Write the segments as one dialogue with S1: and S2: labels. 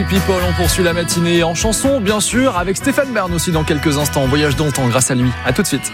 S1: People, on poursuit la matinée en chanson, bien sûr, avec Stéphane Bern aussi dans quelques instants. Voyage dans le temps grâce à lui. À tout de suite.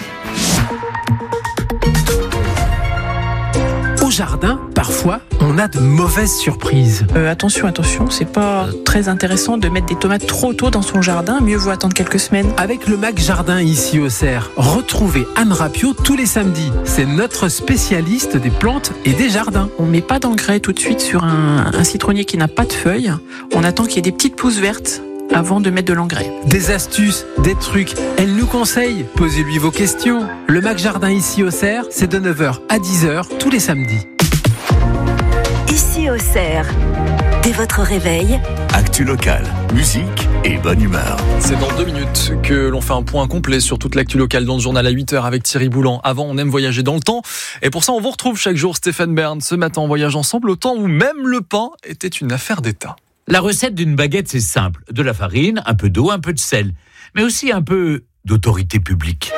S2: Au jardin, parfois, on a de mauvaises surprises.
S3: Attention, c'est pas très intéressant de mettre des tomates trop tôt dans son jardin. Mieux vaut attendre quelques semaines.
S2: Avec le Mac Jardin ici au Cerf, retrouvez Anne Rapio tous les samedis. C'est notre spécialiste des plantes et des jardins.
S3: On met pas d'engrais tout de suite sur un citronnier qui n'a pas de feuilles. On attend qu'il y ait des petites pousses vertes avant de mettre de l'engrais.
S2: Des astuces, des trucs, elle nous conseille. Posez-lui vos questions. Le Mac Jardin ici au Cerf, c'est de 9h à 10h tous les samedis.
S4: Ici au Cerf, dès votre réveil,
S5: actu locale, musique et bonne humeur.
S1: C'est dans 2 minutes que l'on fait un point complet sur toute l'actu locale dans le journal à 8h avec Thierry Boulan. Avant, on aime voyager dans le temps. Et pour ça, on vous retrouve chaque jour Stéphane Bern. Ce matin, on voyage ensemble au temps où même le pain était une affaire d'État.
S6: La recette d'une baguette, c'est simple. De la farine, un peu d'eau, un peu de sel. Mais aussi un peu d'autorité publique.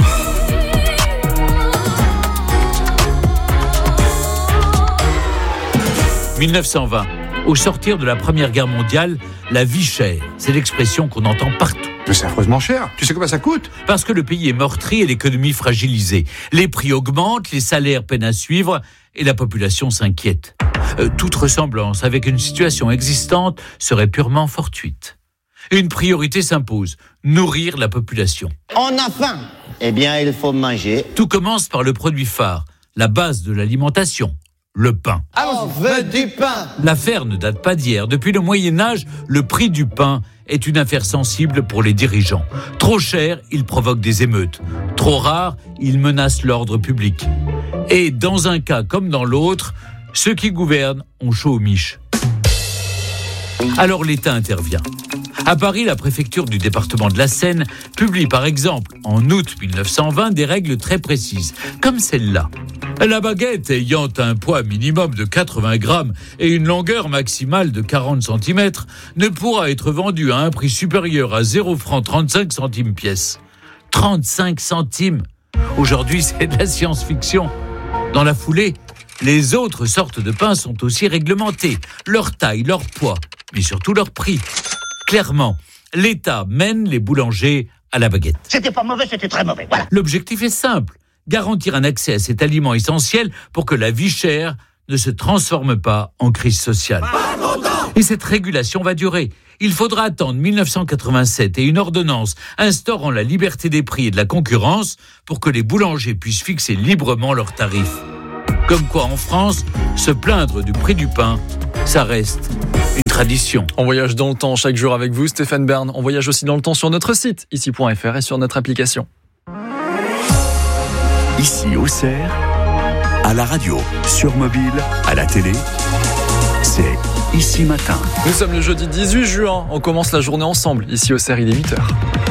S6: « 1920. Au sortir de la Première Guerre mondiale, la vie chère. C'est l'expression qu'on entend partout.
S7: Mais c'est affreusement cher. Tu sais combien ça coûte ?
S6: Parce que le pays est meurtri et l'économie fragilisée. Les prix augmentent, les salaires peinent à suivre et la population s'inquiète. Toute ressemblance avec une situation existante serait purement fortuite. Une priorité s'impose, nourrir la population.
S8: On a faim. Eh bien, il faut manger.
S6: Tout commence par le produit phare, la base de l'alimentation, le pain.
S8: On veut du pain.
S6: L'affaire ne date pas d'hier. Depuis le Moyen-Âge, le prix du pain est une affaire sensible pour les dirigeants. Trop cher, il provoque des émeutes. Trop rare, il menace l'ordre public. Et dans un cas comme dans l'autre, ceux qui gouvernent ont chaud aux miches. Alors l'État intervient. À Paris, la préfecture du département de la Seine publie par exemple en août 1920 des règles très précises, comme celle-là. La baguette ayant un poids minimum de 80 grammes et une longueur maximale de 40 cm ne pourra être vendue à un prix supérieur à 0 francs 35 centimes pièce. 35 centimes. Aujourd'hui, c'est de la science-fiction. Dans la foulée, les autres sortes de pain sont aussi réglementées. Leur taille, leur poids, mais surtout leur prix. Clairement, l'État mène les boulangers à la baguette.
S8: C'était pas mauvais, c'était très mauvais, voilà.
S6: L'objectif est simple, garantir un accès à cet aliment essentiel pour que la vie chère ne se transforme pas en crise sociale. Et cette régulation va durer. Il faudra attendre 1987 et une ordonnance instaurant la liberté des prix et de la concurrence pour que les boulangers puissent fixer librement leurs tarifs. Comme quoi, en France, se plaindre du prix du pain, ça reste une tradition.
S1: On voyage dans le temps chaque jour avec vous, Stéphane Bern. On voyage aussi dans le temps sur notre site, ici.fr et sur notre application.
S5: Ici au Cerf, à la radio, sur mobile, à la télé, c'est Ici Matin.
S1: Nous sommes le jeudi 18 juin. On commence la journée ensemble. Ici au Cerf, il est 8h.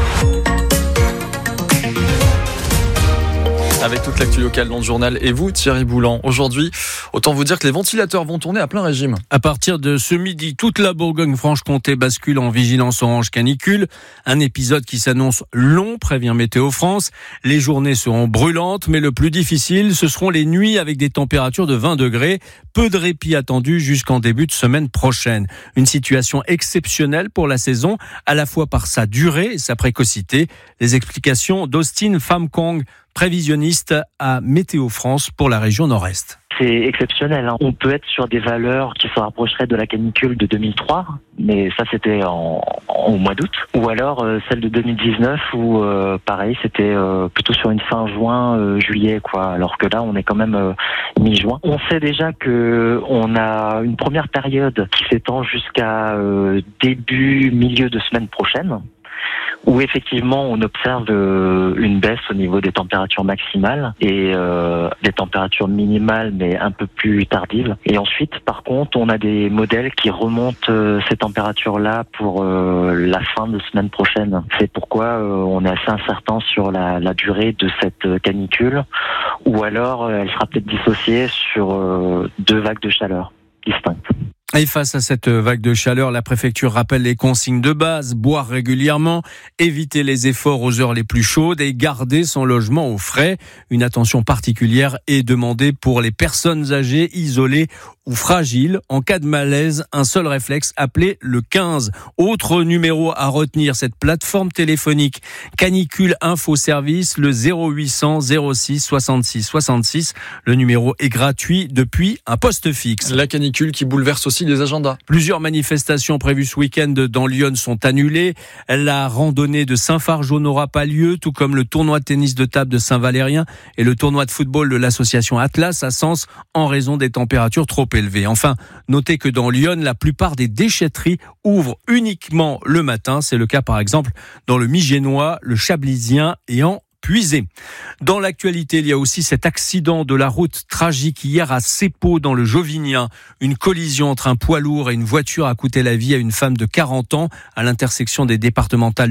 S1: Avec toute l'actu locale dans le journal et vous, Thierry Boulan. Aujourd'hui, autant vous dire que les ventilateurs vont tourner à plein régime.
S9: À partir de ce midi, toute la Bourgogne-Franche-Comté bascule en vigilance orange canicule. Un épisode qui s'annonce long, prévient Météo France. Les journées seront brûlantes, mais le plus difficile, ce seront les nuits avec des températures de 20 degrés. Peu de répit attendu jusqu'en début de semaine prochaine. Une situation exceptionnelle pour la saison, à la fois par sa durée et sa précocité. Les explications d'Austin Pham-Kong, prévisionniste à Météo France pour la région Nord-Est.
S10: C'est exceptionnel. On peut être sur des valeurs qui se rapprocheraient de la canicule de 2003, mais ça c'était au mois d'août. Ou alors celle de 2019 où pareil c'était plutôt sur une fin juin, juillet quoi. Alors que là on est quand même mi-juin. On sait déjà que on a une première période qui s'étend jusqu'à milieu de semaine prochaine, où effectivement on observe une baisse au niveau des températures maximales et des températures minimales mais un peu plus tardives. Et ensuite, par contre, on a des modèles qui remontent ces températures-là pour la fin de semaine prochaine. C'est pourquoi on est assez incertain sur la durée de cette canicule, ou alors elle sera peut-être dissociée sur 2 vagues de chaleur distinctes.
S9: Et face à cette vague de chaleur, la préfecture rappelle les consignes de base, boire régulièrement, éviter les efforts aux heures les plus chaudes et garder son logement au frais. Une attention particulière est demandée pour les personnes âgées, isolées ou fragiles. En cas de malaise, un seul réflexe, appeler le 15. Autre numéro à retenir, cette plateforme téléphonique Canicule Info Service, le 0800 06 66 66. Le numéro est gratuit depuis un poste fixe.
S1: La canicule qui bouleverse aussi les agendas.
S9: Plusieurs manifestations prévues ce week-end dans Lyon sont annulées. La randonnée de Saint-Fargeau n'aura pas lieu, tout comme le tournoi de tennis de table de Saint-Valérien et le tournoi de football de l'association Atlas à Sens en raison des températures trop élevées. Enfin, notez que dans Lyon, la plupart des déchetteries ouvrent uniquement le matin. C'est le cas par exemple dans le Migénois, le Chablisien et en Puisé. Dans l'actualité, il y a aussi cet accident de la route tragique hier à Seppo dans le Jovinien. Une collision entre un poids lourd et une voiture a coûté la vie à une femme de 40 ans à l'intersection des départementales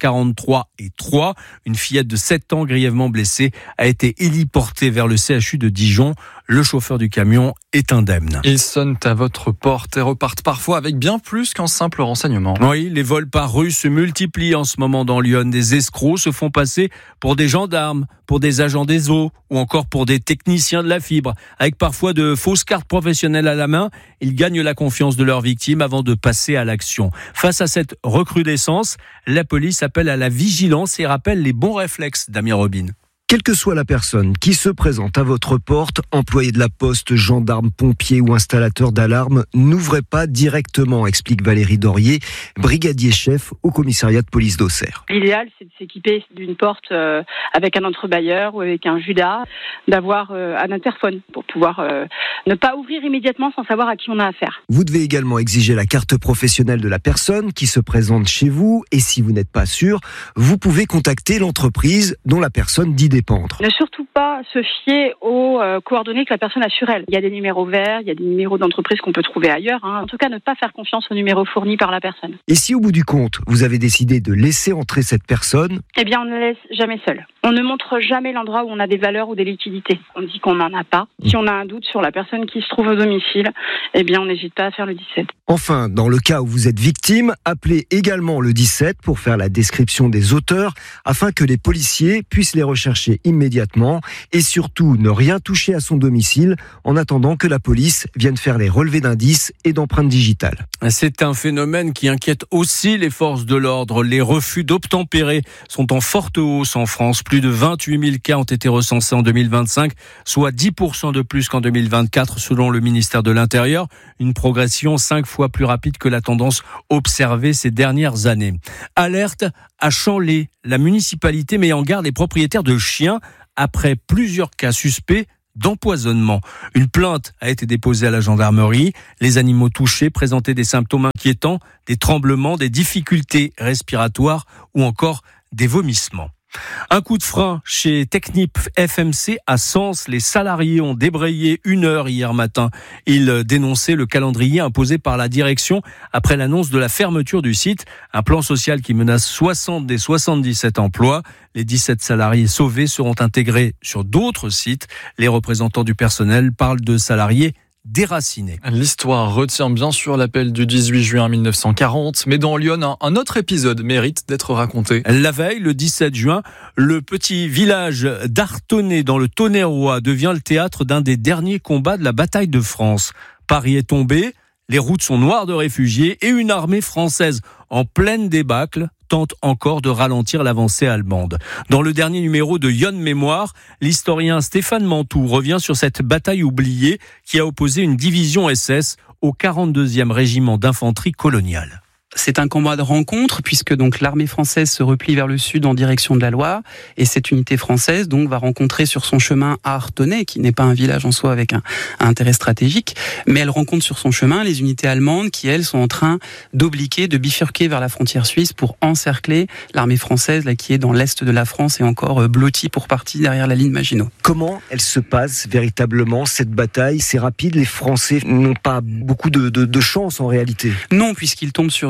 S9: 943 et 3. Une fillette de 7 ans grièvement blessée a été héliportée vers le CHU de Dijon. Le chauffeur du camion est indemne.
S1: Ils sonnent à votre porte et repartent parfois avec bien plus qu'un simple renseignement.
S9: Oui, les vols par rue se multiplient en ce moment dans Lyon. Des escrocs se font passer pour des gendarmes, pour des agents des eaux ou encore pour des techniciens de la fibre. Avec parfois de fausses cartes professionnelles à la main, ils gagnent la confiance de leurs victimes avant de passer à l'action. Face à cette recrudescence, la police appelle à la vigilance et rappelle les bons réflexes, Damien Robin.
S11: Quelle que soit la personne qui se présente à votre porte, employé de la poste, gendarme, pompier ou installateur d'alarme, n'ouvrez pas directement, explique Valérie Dorier, brigadier chef au commissariat de police d'Auxerre.
S12: L'idéal, c'est de s'équiper d'une porte avec un entrebâilleur ou avec un judas, d'avoir un interphone pour pouvoir ne pas ouvrir immédiatement sans savoir à qui on a affaire.
S11: Vous devez également exiger la carte professionnelle de la personne qui se présente chez vous et si vous n'êtes pas sûr, vous pouvez contacter l'entreprise dont la personne dit dépendre.
S12: Ne surtout pas se fier aux coordonnées que la personne a sur elle. Il y a des numéros verts, il y a des numéros d'entreprise qu'on peut trouver ailleurs. En tout cas, ne pas faire confiance aux numéros fournis par la personne.
S11: Et si au bout du compte, vous avez décidé de laisser entrer cette personne,
S12: eh bien, on ne laisse jamais seul. On ne montre jamais l'endroit où on a des valeurs ou des liquidités. On dit qu'on n'en a pas. Si on a un doute sur la personne qui se trouve au domicile, eh bien, on n'hésite pas à faire le 17.
S11: Enfin, dans le cas où vous êtes victime, appelez également le 17 pour faire la description des auteurs afin que les policiers puissent les rechercher immédiatement et surtout ne rien toucher à son domicile en attendant que la police vienne faire les relevés d'indices et d'empreintes digitales.
S9: C'est un phénomène qui inquiète aussi les forces de l'ordre. Les refus d'obtempérer sont en forte hausse en France. Plus de 28 000 cas ont été recensés en 2025, soit 10% de plus qu'en 2024 selon le ministère de l'Intérieur. Une progression 5 fois plus rapide que la tendance observée ces dernières années. Alerte à Chanlay, la municipalité met en garde les propriétaires de chiens après plusieurs cas suspects d'empoisonnement. Une plainte a été déposée à la gendarmerie. Les animaux touchés présentaient des symptômes inquiétants, des tremblements, des difficultés respiratoires ou encore des vomissements. Un coup de frein chez Technip FMC à Sens. Les salariés ont débrayé 1 heure hier matin. Ils dénonçaient le calendrier imposé par la direction après l'annonce de la fermeture du site. Un plan social qui menace 60 des 77 emplois. Les 17 salariés sauvés seront intégrés sur d'autres sites. Les représentants du personnel parlent de salariés déraciné.
S1: L'histoire retient bien sûr l'appel du 18 juin 1940, mais dans Lyon, un autre épisode mérite d'être raconté.
S9: La veille, le 17 juin, le petit village d'Artenay dans le Tonnerrois devient le théâtre d'un des derniers combats de la bataille de France. Paris est tombé, les routes sont noires de réfugiés et une armée française en pleine débâcle tente encore de ralentir l'avancée allemande. Dans le dernier numéro de Lyon Mémoire, l'historien Stéphane Mantoux revient sur cette bataille oubliée qui a opposé une division SS au 42e régiment d'infanterie coloniale.
S13: C'est un combat de rencontre puisque donc l'armée française se replie vers le sud en direction de la Loire et cette unité française donc va rencontrer sur son chemin à Artenay, qui n'est pas un village en soi avec un intérêt stratégique, mais elle rencontre sur son chemin les unités allemandes qui elles sont en train d'obliquer, de bifurquer vers la frontière suisse pour encercler l'armée française là qui est dans l'est de la France et encore blottie pour partie derrière la ligne Maginot.
S11: Comment elle se passe véritablement cette bataille ? C'est rapide, les Français n'ont pas beaucoup de chance en réalité.
S13: Non, puisqu'ils tombent sur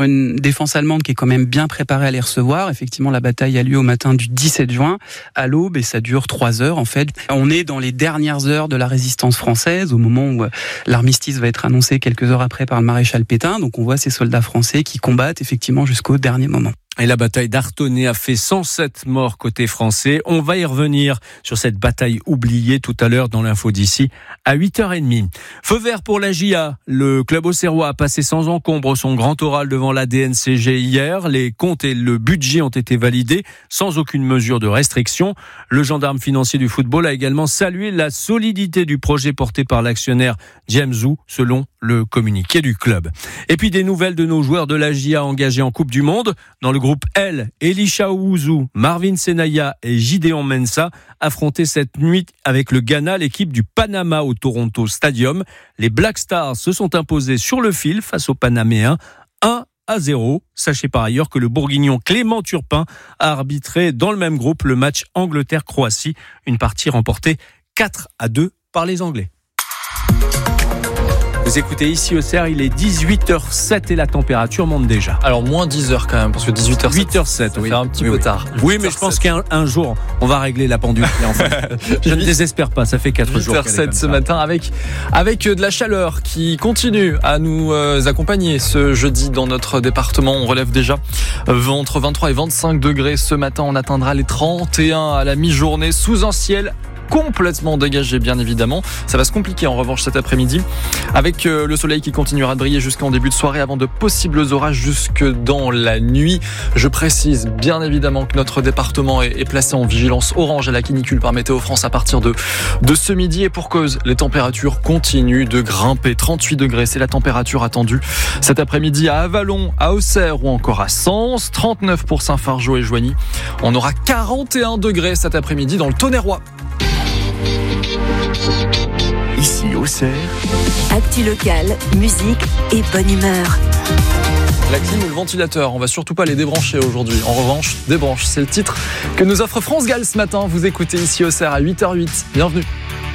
S13: une défense allemande qui est quand même bien préparée à les recevoir. Effectivement, la bataille a lieu au matin du 17 juin, à l'aube, et ça dure 3 heures en fait. On est dans les dernières heures de la résistance française, au moment où l'armistice va être annoncé quelques heures après par le maréchal Pétain. Donc on voit ces soldats français qui combattent effectivement jusqu'au dernier moment.
S9: Et la bataille d'Artonnay a fait 107 morts côté français. On va y revenir sur cette bataille oubliée tout à l'heure dans l'info d'ici à 8h30. Feu vert pour la JA. Le club auxerrois a passé sans encombre son grand oral devant la DNCG hier. Les comptes et le budget ont été validés sans aucune mesure de restriction. Le gendarme financier du football a également salué la solidité du projet porté par l'actionnaire James Zou, selon le communiqué du club. Et puis des nouvelles de nos joueurs de la JA engagés en Coupe du Monde. Dans le groupe L, Elisha Owuzu, Marvin Senaya et Gideon Mensah affrontaient cette nuit avec le Ghana l'équipe du Panama au Toronto Stadium. Les Black Stars se sont imposés sur le fil face aux Panaméens 1-0. Sachez par ailleurs que le Bourguignon Clément Turpin a arbitré dans le même groupe le match Angleterre-Croatie, une partie remportée 4-2 par les Anglais. Vous écoutez ici au CER, il est 18h07 et la température monte déjà.
S1: Alors moins 10h quand même, parce que 18h07,
S9: 8h07,
S1: ça
S9: oui.
S1: fait un petit peu tard.
S9: Oui, mais je pense qu'un jour, on va régler la pendule. Je ne désespère pas, ça fait 4 jours.
S1: 8h07 ce matin avec de la chaleur qui continue à nous accompagner ce jeudi dans notre département. On relève déjà entre 23 et 25 degrés. Ce matin, on atteindra les 31 à la mi-journée sous un ciel complètement dégagé, bien évidemment. Ça va se compliquer en revanche cet après-midi avec le soleil qui continuera de briller jusqu'en début de soirée avant de possibles orages jusque dans la nuit. Je précise bien évidemment que notre département est placé en vigilance orange à la canicule par Météo France à partir de ce midi, et pour cause, les températures continuent de grimper. 38 degrés, c'est la température attendue cet après-midi à Avallon, à Auxerre ou encore à Sens. 39 pour Saint-Fargeau et Joigny. On aura 41 degrés cet après-midi dans le Tonnerrois.
S5: Ici Auxerre,
S4: actu locale, musique et bonne humeur.
S1: La clim ou le ventilateur, on va surtout pas les débrancher aujourd'hui. En revanche, débranche, c'est le titre que nous offre France Gall ce matin. Vous écoutez ici Auxerre à 8h08. Bienvenue.